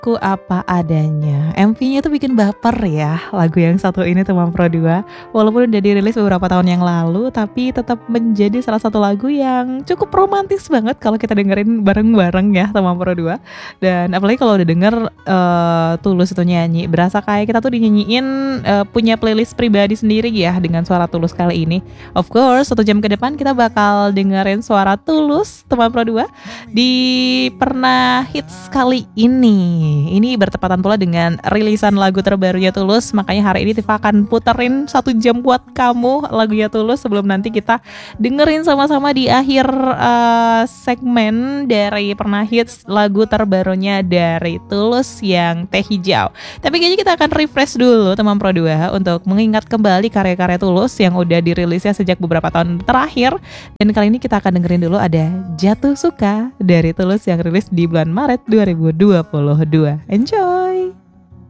Ku Apa Adanya. MV-nya tuh bikin baper ya, lagu yang satu ini Teman Pro 2. Walaupun udah dirilis beberapa tahun yang lalu, tapi tetap menjadi salah satu lagu yang cukup romantis banget kalau kita dengerin bareng-bareng ya Teman Pro 2. Dan apalagi kalau udah denger Tulus itu nyanyi, berasa kayak kita tuh dinyanyiin punya playlist pribadi sendiri ya dengan suara Tulus kali ini. Of course, 1 jam ke depan kita bakal dengerin suara Tulus Teman Pro 2 di Pernah Hits kali ini. Ini bertepatan pula dengan rilisan lagu terbarunya Tulus, makanya hari ini Tifa akan puterin 1 jam buat kamu lagunya Tulus sebelum nanti kita dengerin sama-sama di akhir segmen dari Pernah Hits lagu terbarunya dari Tulus yang Teh Hijau. Tapi kayaknya kita akan refresh dulu Teman Pro 2 untuk mengingat kembali karya-karya Tulus yang udah dirilisnya sejak beberapa tahun terakhir. Dan kali ini kita akan dengerin dulu ada Jatuh Suka dari Tulus yang rilis di bulan Maret 2022. Enjoy!